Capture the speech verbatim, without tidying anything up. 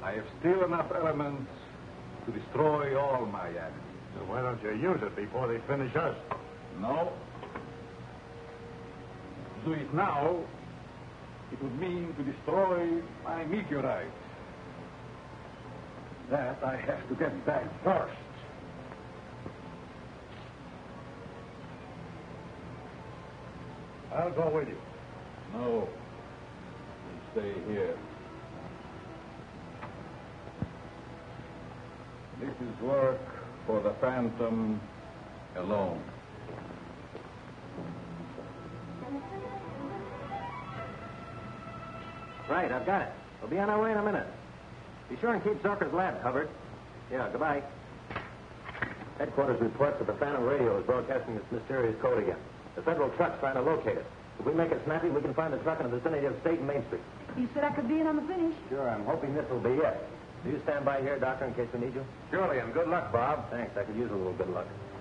I have still enough elements to destroy all my enemies. So why don't you use it before they finish us? No. To do it now, it would mean to destroy my meteorite. That I have to get back first. I'll go with you. No. You stay here. This is work for the Phantom alone. Right, I've got it. We'll be on our way in a minute. Be sure and keep Zucker's lab covered. Yeah, goodbye. Headquarters reports that the Phantom radio is broadcasting this mysterious code again. The federal truck's trying to locate it. If we make it snappy, we can find the truck in the vicinity of State and Main Street. You said I could be in on the finish. Sure, I'm hoping this will be it. Do you stand by here, Doctor, in case we need you? Surely, and good luck, Bob. Thanks. I could use a little good luck.